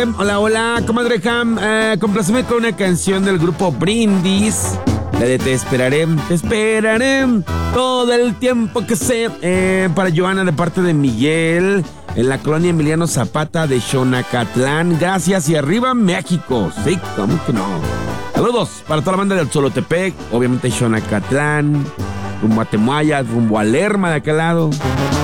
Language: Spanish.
Hola, hola, comadre Ham. Compláceme con una canción del grupo Brindis. La de Te esperaré todo el tiempo que sea. Para Joana de parte de Miguel, en la colonia Emiliano Zapata de Xonacatlán. Gracias y arriba México. Sí, ¿cómo que no? Saludos para toda la banda del Xolotepec, obviamente Xonacatlán, rumbo a Temuaya, rumbo a Lerma de aquel lado.